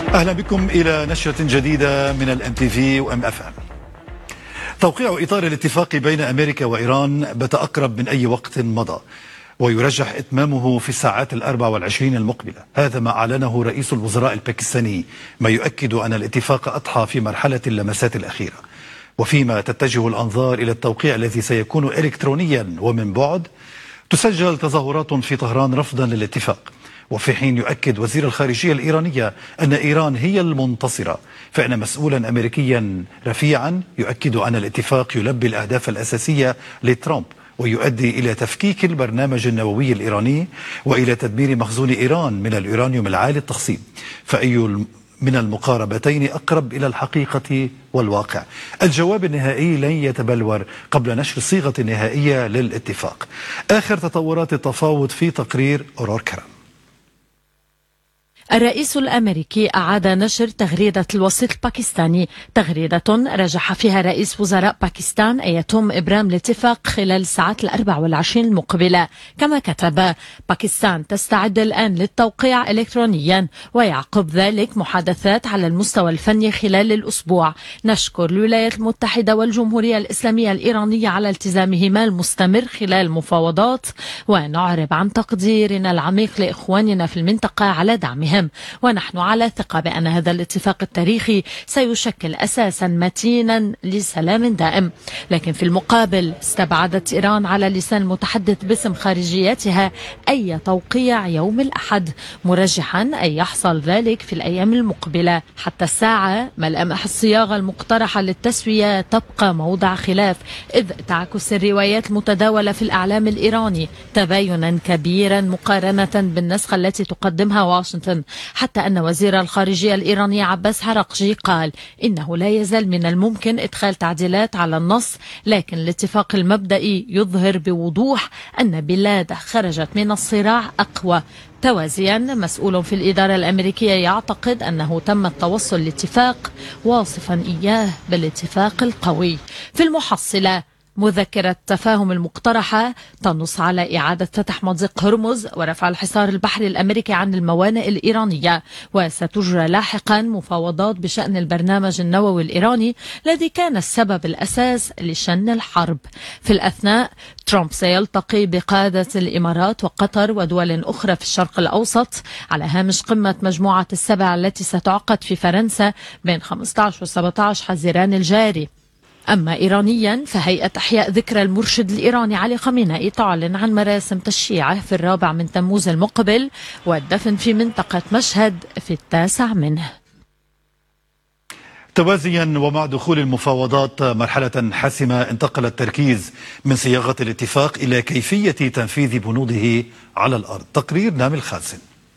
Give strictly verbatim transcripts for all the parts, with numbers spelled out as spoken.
أهلا بكم إلى نشرة جديدة من الام تي في وام اف ام. توقيع إطار الاتفاق بين أمريكا وإيران بات أقرب من أي وقت مضى، ويرجح إتمامه في الساعات الأربع والعشرين المقبلة. هذا ما أعلنه رئيس الوزراء الباكستاني، ما يؤكد أن الاتفاق أضحى في مرحلة اللمسات الأخيرة، وفيما تتجه الأنظار إلى التوقيع الذي سيكون إلكترونيا ومن بعد. تسجل تظاهرات في طهران رفضا للاتفاق، وفي حين يؤكد وزير الخارجية الإيرانية أن إيران هي المنتصرة، فإن مسؤولا أمريكيا رفيعا يؤكد أن الاتفاق يلبي الأهداف الأساسية لترامب، ويؤدي إلى تفكيك البرنامج النووي الإيراني وإلى تدمير مخزون إيران من اليورانيوم العالي التخصيب. فأي من المقاربتين أقرب إلى الحقيقة والواقع؟ الجواب النهائي لن يتبلور قبل نشر الصيغة النهائية للاتفاق. آخر تطورات التفاوض في تقرير أورور كرم. الرئيس الأمريكي أعاد نشر تغريدة الوسيط الباكستاني، تغريدة رجح فيها رئيس وزراء باكستان أن يتم إبرام الاتفاق خلال الساعات الأربع والعشرين المقبلة. كما كتب: باكستان تستعد الآن للتوقيع إلكترونيا، ويعقب ذلك محادثات على المستوى الفني خلال الأسبوع. نشكر الولايات المتحدة والجمهورية الإسلامية الإيرانية على التزامهما المستمر خلال المفاوضات، ونعرب عن تقديرنا العميق لإخواننا في المنطقة على دعمهم، ونحن على ثقة بأن هذا الاتفاق التاريخي سيشكل أساسا متينا لسلام دائم. لكن في المقابل استبعدت إيران على لسان المتحدث باسم خارجيتها أي توقيع يوم الأحد، مرجحا أن يحصل ذلك في الأيام المقبلة. حتى الساعة ملامح الصياغة المقترحة للتسوية تبقى موضع خلاف، إذ تعكس الروايات المتداولة في الإعلام الإيراني تباينا كبيرا مقارنة بالنسخة التي تقدمها واشنطن، حتى أن وزير الخارجية الإيراني عباس عراقجي قال إنه لا يزال من الممكن إدخال تعديلات على النص، لكن الاتفاق المبدئي يظهر بوضوح أن بلاد خرجت من الصراع أقوى. توازيا مسؤول في الإدارة الأمريكية يعتقد أنه تم التوصل لاتفاق، واصفا إياه بالاتفاق القوي. في المحصلة، مذكرة التفاهم المقترحة تنص على إعادة فتح مضيق هرمز ورفع الحصار البحري الأمريكي عن الموانئ الإيرانية، وستجرى لاحقا مفاوضات بشأن البرنامج النووي الإيراني الذي كان السبب الأساس لشن الحرب. في الأثناء، ترامب سيلتقي بقادة الإمارات وقطر ودول أخرى في الشرق الأوسط على هامش قمة مجموعة السبع التي ستعقد في فرنسا بين خمسة عشر و سبعة عشر حزيران الجاري. أما إيرانيا، فهيئة إحياء ذكرى المرشد الإيراني علي خامنئي تعلن عن مراسم تشييعه في الرابع من تموز المقبل، والدفن في منطقة مشهد في التاسع منه. توازيا ومع دخول المفاوضات مرحلة حاسمة، انتقل التركيز من صياغة الاتفاق إلى كيفية تنفيذ بنوده على الأرض. تقرير نامي الخازن.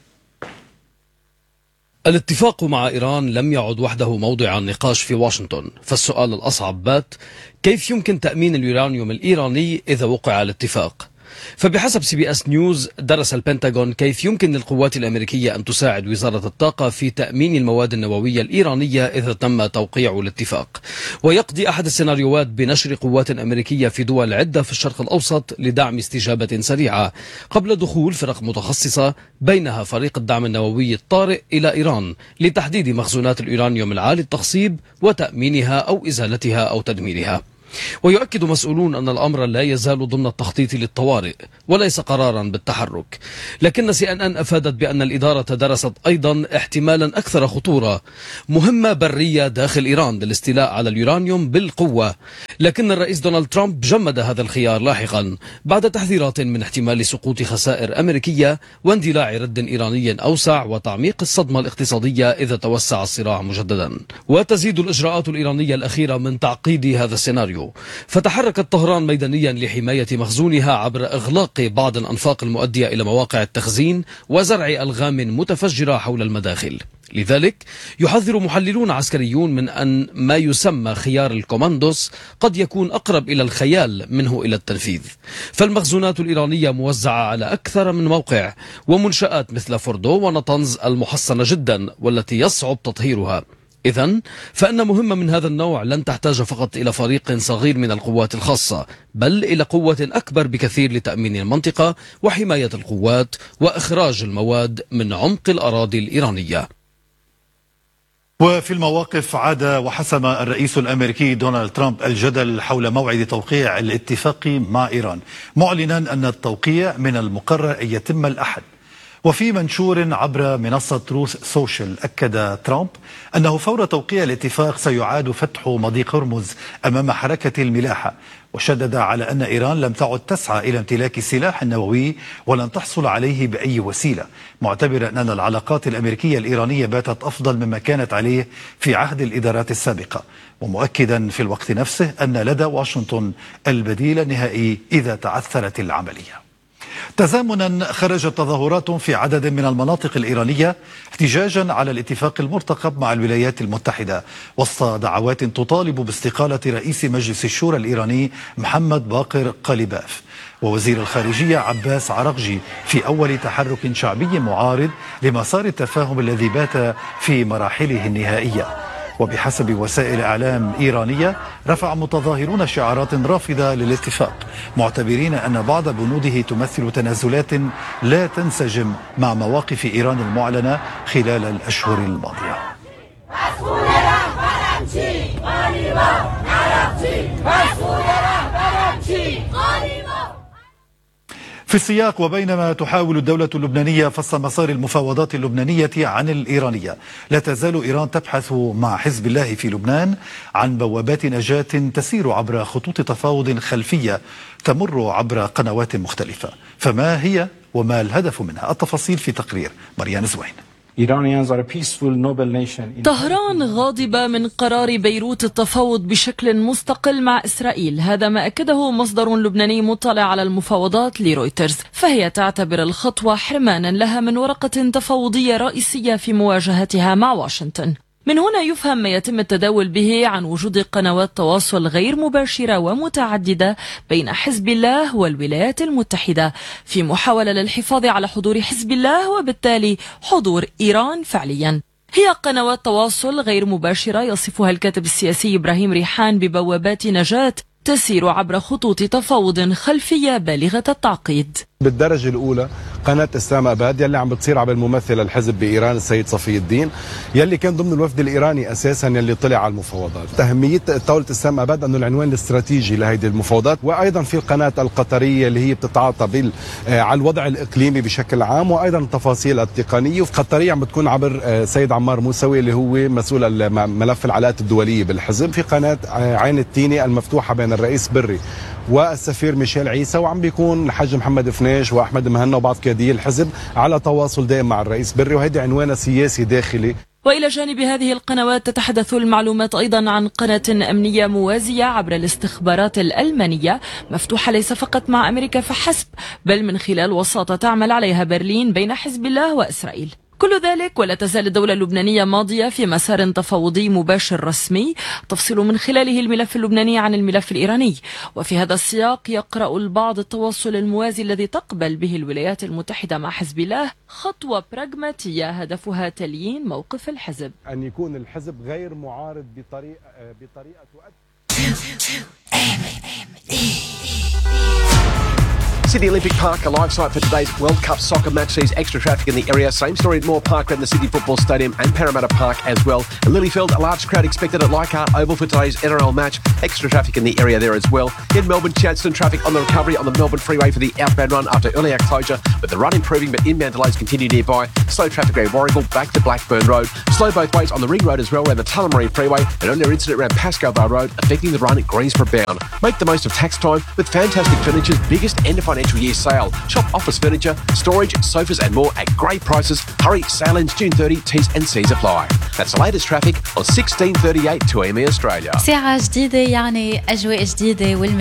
الاتفاق مع إيران لم يعد وحده موضع النقاش في واشنطن، فالسؤال الأصعب بات: كيف يمكن تأمين اليورانيوم الإيراني إذا وقع الاتفاق؟ فبحسب سي بي اس نيوز، درس البنتاغون كيف يمكن للقوات الأمريكية أن تساعد وزارة الطاقة في تأمين المواد النووية الإيرانية إذا تم توقيع الاتفاق. ويقضي أحد السيناريوهات بنشر قوات أمريكية في دول عدة في الشرق الأوسط لدعم استجابة سريعة قبل دخول فرق متخصصة، بينها فريق الدعم النووي الطارئ إلى إيران لتحديد مخزونات اليورانيوم العالي التخصيب وتأمينها أو إزالتها أو تدميرها. ويؤكد مسؤولون أن الأمر لا يزال ضمن التخطيط للطوارئ وليس قرارا بالتحرك. لكن سي ان ان أفادت بأن الإدارة درست أيضا احتمالا أكثر خطورة: مهمة برية داخل إيران للاستيلاء على اليورانيوم بالقوة. لكن الرئيس دونالد ترامب جمد هذا الخيار لاحقا بعد تحذيرات من احتمال سقوط خسائر أمريكية واندلاع رد إيراني أوسع وتعميق الصدمة الاقتصادية إذا توسع الصراع مجددا. وتزيد الإجراءات الإيرانية الأخيرة من تعقيد هذا السيناريو، فتحركت طهران ميدانيا لحماية مخزونها عبر إغلاق بعض الأنفاق المؤدية إلى مواقع التخزين وزرع ألغام متفجرة حول المداخل. لذلك يحذر محللون عسكريون من أن ما يسمى خيار الكوماندوس قد يكون أقرب إلى الخيال منه إلى التنفيذ، فالمخزونات الإيرانية موزعة على أكثر من موقع، ومنشآت مثل فوردو ونطنز المحصنة جدا والتي يصعب تطهيرها. إذن فإن مهمة من هذا النوع لن تحتاج فقط إلى فريق صغير من القوات الخاصة، بل إلى قوة أكبر بكثير لتأمين المنطقة وحماية القوات وإخراج المواد من عمق الأراضي الإيرانية. وفي المواقف عاد وحسم الرئيس الأمريكي دونالد ترامب الجدل حول موعد توقيع الاتفاق مع إيران، معلنا أن التوقيع من المقرر أن يتم الأحد. وفي منشور عبر منصة تروث سوشيال أكد ترامب أنه فور توقيع الاتفاق سيعاد فتح مضيق هرمز أمام حركة الملاحة، وشدد على أن إيران لم تعد تسعى إلى امتلاك سلاح نووي ولن تحصل عليه بأي وسيلة، معتبرا أن العلاقات الأمريكية الإيرانية باتت أفضل مما كانت عليه في عهد الإدارات السابقة، ومؤكدا في الوقت نفسه أن لدى واشنطن البديل النهائي إذا تعثرت العملية. تزامنا خرجت تظاهرات في عدد من المناطق الإيرانية احتجاجا على الاتفاق المرتقب مع الولايات المتحدة وسط دعوات تطالب باستقالة رئيس مجلس الشورى الإيراني محمد باقر قاليباف ووزير الخارجية عباس عراقجي في أول تحرك شعبي معارض لمسار التفاهم الذي بات في مراحله النهائية. وبحسب وسائل إعلام إيرانية رفع متظاهرون شعارات رافضة للاتفاق، معتبرين أن بعض بنوده تمثل تنازلات لا تنسجم مع مواقف إيران المعلنة خلال الأشهر الماضية. في السياق وبينما تحاول الدولة اللبنانية فصل مسار المفاوضات اللبنانية عن الإيرانية، لا تزال إيران تبحث مع حزب الله في لبنان عن بوابات نجاة تسير عبر خطوط تفاوض خلفية تمر عبر قنوات مختلفة. فما هي وما الهدف منها؟ التفاصيل في تقرير مريان زوين. طهران غاضبة من قرار بيروت التفاوض بشكل مستقل مع إسرائيل، هذا ما أكده مصدر لبناني مطلع على المفاوضات لرويترز، فهي تعتبر الخطوة حرمانا لها من ورقة تفاوضية رئيسية في مواجهتها مع واشنطن. من هنا يفهم ما يتم التداول به عن وجود قنوات تواصل غير مباشرة ومتعددة بين حزب الله والولايات المتحدة في محاولة للحفاظ على حضور حزب الله وبالتالي حضور إيران فعليا. هي قنوات تواصل غير مباشرة يصفها الكاتب السياسي إبراهيم ريحان ببوابات نجاة تسير عبر خطوط تفاوض خلفية بالغة التعقيد. بالدرجة الأولى قناة إسلام أباد يلي عم بتصير عبر الممثل الحزب بإيران السيد صفي الدين، يلي كان ضمن الوفد الإيراني أساسا يلي طلع على المفاوضات. أهمية طاولة إسلام أباد أنه العنوان الاستراتيجي لهذه المفاوضات، وأيضا في القناة القطرية اللي هي بتتعاطى بال على الوضع الإقليمي بشكل عام، وأيضا التفاصيل التقنية. وفي قطرية عم بتكون عبر سيد عمار موسوي اللي هو مسؤول ملف العلاقات الدولية بالحزب. في قناة عين التيني المفتوحة بين الرئيس بري والسفير ميشيل عيسى، وعم بيكون الحاج محمد فنيش واحمد مهنا وبعض قيادي الحزب على تواصل دائم مع الرئيس بري، وهيدي عنوانها سياسي داخلي. وإلى جانب هذه القنوات تتحدث المعلومات أيضا عن قناة أمنية موازية عبر الاستخبارات الألمانية مفتوحة ليس فقط مع أمريكا فحسب، بل من خلال وساطة تعمل عليها برلين بين حزب الله وإسرائيل. كل ذلك ولا تزال الدولة اللبنانية ماضية في مسار تفاوضي مباشر رسمي تفصل من خلاله الملف اللبناني عن الملف الإيراني. وفي هذا السياق يقرأ البعض التواصل الموازي الذي تقبل به الولايات المتحدة مع حزب الله خطوة براغماتية هدفها تليين موقف الحزب، أن يكون الحزب غير معارض بطريقة بطريقة تؤدي. Sydney Olympic Park, a live site for today's World Cup soccer match, sees extra traffic in the area. Same story at Moore Park around the Sydney Football Stadium and Parramatta Park as well. At Lilyfield, a large crowd expected at Leichhardt Oval for today's N R L match. Extra traffic in the area there as well. In Melbourne, Chadstone traffic on the recovery on the Melbourne Freeway for the outbound run after early hour closure, with the run improving but inbound delays continue nearby. Slow traffic around Warragul back to Blackburn Road. Slow both ways on the Ring Road as well around the Tullamarine Freeway, and on their incident around Pascoe Bar Road affecting the run at Greensboro bound. Make the most of tax time with Fantastic Furniture's biggest end of financial year sale. Shop office furniture, storage, sofas and more at great prices. Hurry, sale ends June thirtieth, T's and C's apply. That's the latest traffic on sixteen thirty-eight to A M E Australia. ساعة جديدة يعني أجواء جديدة.